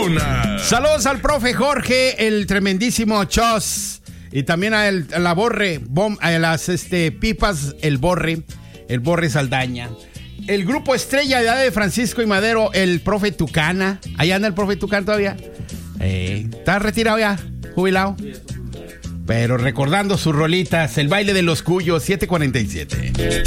Luna. Saludos al profe Jorge, el tremendísimo Chos. Y también a la Borre, a las pipas, el Borre Saldaña. El grupo estrella de Francisco y Madero, el profe Tucana. Allá anda el profe Tucana todavía. ¿Está retirado ya? ¿Jubilado? Pero recordando sus rolitas, el baile de los cuyos, 7:47.